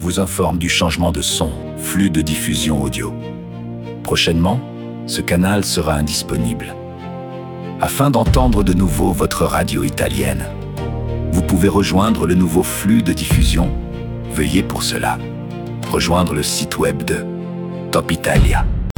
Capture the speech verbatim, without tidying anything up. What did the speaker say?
vous informe du changement de son, flux de diffusion audio. Prochainement, ce canal sera indisponible. Afin d'entendre de nouveau votre radio italienne, vous pouvez rejoindre le nouveau flux de diffusion. Veuillez pour cela rejoindre le site web de Top Italia.